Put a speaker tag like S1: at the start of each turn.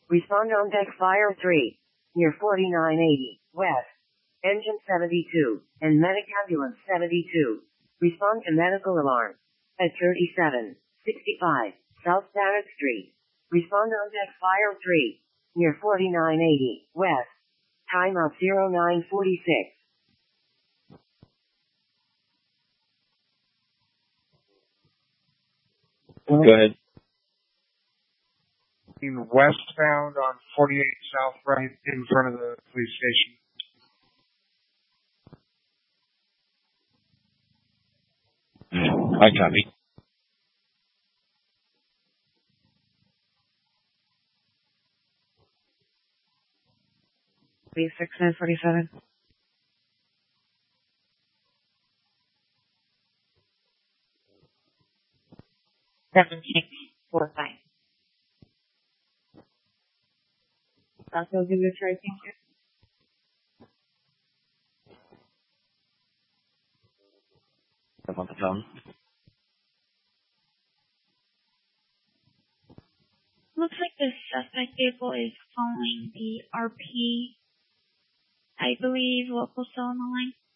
S1: Respond on deck Fire 3. Near 4980, west. Engine 72, and medic ambulance 72. Respond to medical alarm. At 3765, South Barrett Street. Respond on deck Fire 3. Near 4980, west. Timeout 0946.
S2: Go ahead.
S3: Westbound on 48 South, right in front of the police station.
S2: I copy.
S4: B6947. Seven 645. Also give you a try, thank you.
S2: I'm on the phone.
S5: Looks like the suspect vehicle is following the RP. I believe local still on the line.